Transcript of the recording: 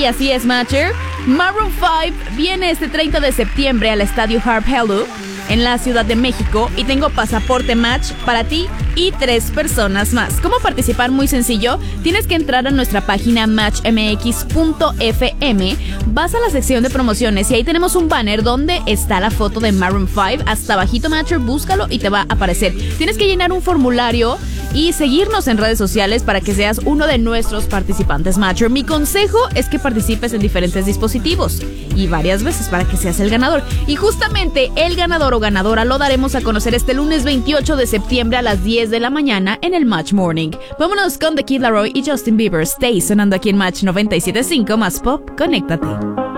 Y así es, Matcher. Maroon 5 viene este 30 de septiembre al estadio Harp Hello en la Ciudad de México y tengo pasaporte Match para ti y 3 personas más. ¿Cómo participar? Muy sencillo. Tienes que entrar a nuestra página matchmx.fm, vas a la sección de promociones y ahí tenemos un banner donde está la foto de Maroon 5. Hasta abajito, Matcher, búscalo y te va a aparecer. Tienes que llenar un formulario y seguirnos en redes sociales para que seas uno de nuestros participantes, Matcher. Mi consejo es que participes en diferentes dispositivos y varias veces para que seas el ganador. Y justamente el ganador o ganadora lo daremos a conocer este lunes 28 de septiembre a las 10 de la mañana en el Match Morning. Vámonos con The Kid Laroi y Justin Bieber. Stay sonando aquí en Match 97.5 más pop. Conéctate.